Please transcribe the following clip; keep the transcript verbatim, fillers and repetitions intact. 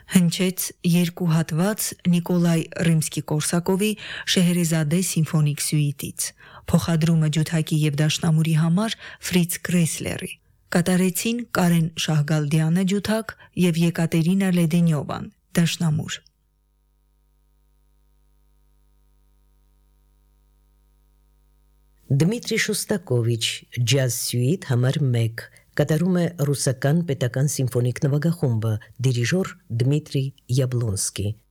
Հնչեց երկու հատված Նիկոլայ Ռիմսկի-Կորսակովի Շեհերեզադե սիմֆոնիկ սյուիտից, փոխադրումը ջութակի եւ դաշնամուրի համար Ֆրից Կրեսլերի։ Կատարեցին Կարեն Շահգալդյանը ջութակ եւ Եկատերինա Լեդենյովան դաշնամուր։ Դմիտրի Շոստակովիչ ջազ սյուիտ համար մեկ կատարում է ռուսական պետական սիմֆոնիկ նվագախումբը, դիրիժոր Դմիտրի Յաբլոնսկի։